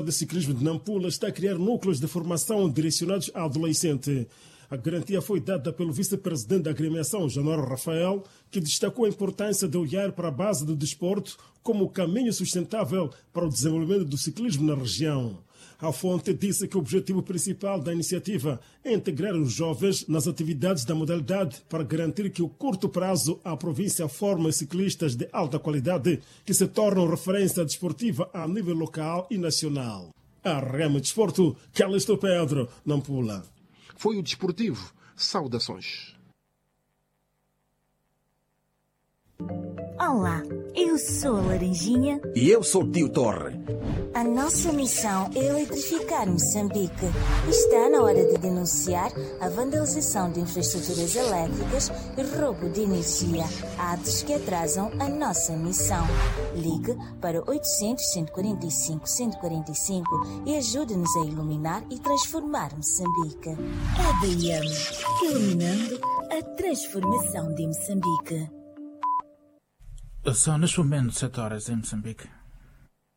de ciclismo de Nampula está a criar núcleos de formação direcionados a adolescente. A garantia foi dada pelo vice-presidente da agremiação, Januário Rafael, que destacou a importância de olhar para a base do desporto como caminho sustentável para o desenvolvimento do ciclismo na região. A fonte disse que o objetivo principal da iniciativa é integrar os jovens nas atividades da modalidade para garantir que, a curto prazo, a província forme ciclistas de alta qualidade que se tornam referência desportiva a nível local e nacional. A Rema Desporto, Calixto Pedro, Nampula. Foi o desportivo. Saudações. Olá, eu sou a Laranjinha. E eu sou o Tio Torre. A nossa missão é eletrificar Moçambique. Está na hora de denunciar a vandalização de infraestruturas elétricas e roubo de energia, atos que atrasam a nossa missão. Ligue para 800-145-145 e ajude-nos a iluminar e transformar Moçambique. EDM, iluminando a transformação de Moçambique. São neste momento 7 horas em Moçambique.